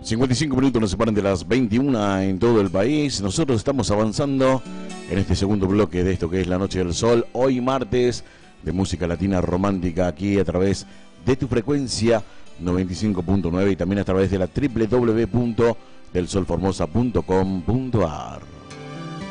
55 minutos nos separan de las 21 en todo el país. Nosotros estamos avanzando en este segundo bloque de esto que es La Noche del Sol. Hoy martes de música latina romántica aquí a través de tu frecuencia 95.9 y también a través de la www.delsolformosa.com.ar.